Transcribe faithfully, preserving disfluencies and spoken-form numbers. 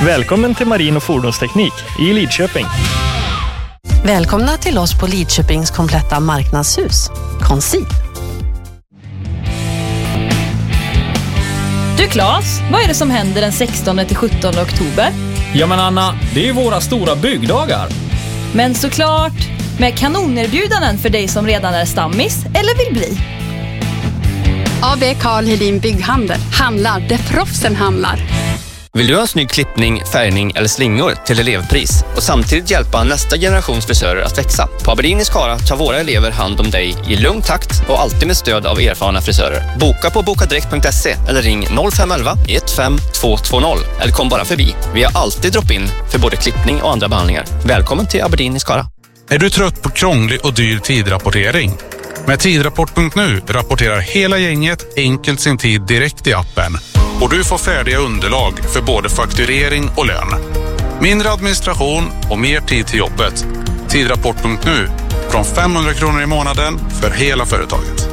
Välkommen till Marin- och fordonsteknik i Lidköping. Välkomna till oss på Lidköpings kompletta marknadshus. Conceal. Du Claes, vad är det som händer den sextonde till sjuttonde oktober? Ja men Anna, det är ju våra stora byggdagar. Men såklart, med kanonerbjudanden för dig som redan är stammis eller vill bli. A B Carl Hedin Bygghandel. Handlar där proffsen handlar. Vill du ha en snygg klippning, färgning eller slingor till elevpris och samtidigt hjälpa nästa generations frisörer att växa? På Aberdeen i Skara tar våra elever hand om dig i lugn takt och alltid med stöd av erfarna frisörer. Boka på bokadirekt punkt se eller ring noll fem ett ett ett fem två två noll eller kom bara förbi. Vi har alltid drop-in för både klippning och andra behandlingar. Välkommen till Aberdeen i Skara. Är du trött på krånglig och dyr tidrapportering? Med tidrapport punkt nu rapporterar hela gänget enkelt sin tid direkt i appen. Och du får färdiga underlag för både fakturering och lön. Mindre administration och mer tid till jobbet. tidrapport punkt nu från femhundra kronor i månaden för hela företaget.